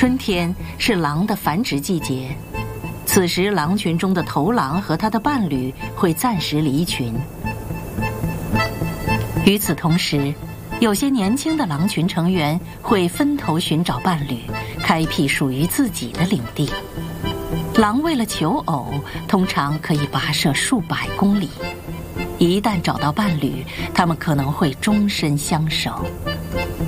春天是狼的繁殖季节，此时狼群中的头狼和他的伴侣会暂时离群。与此同时，有些年轻的狼群成员会分头寻找伴侣，开辟属于自己的领地。狼为了求偶，通常可以跋涉数百公里。一旦找到伴侣，他们可能会终身相守。